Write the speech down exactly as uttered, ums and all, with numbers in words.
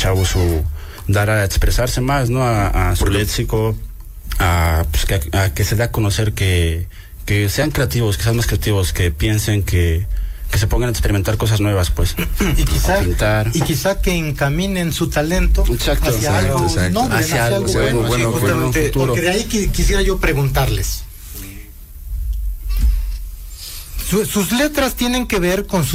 chavos su dar a expresarse más, ¿no? A, a su léxico, a, pues, que, a que se dé a conocer que, que sean creativos, que sean más creativos, que piensen, que, que se pongan a experimentar cosas nuevas, pues. Y quizá, pintar. Y quizá que encaminen su talento exacto, hacia exacto, algo exacto. noble, hacia, hacia algo algo bueno. bueno, Sí, bueno, bueno, porque de ahí quisiera yo preguntarles. Su, sus letras tienen que ver con su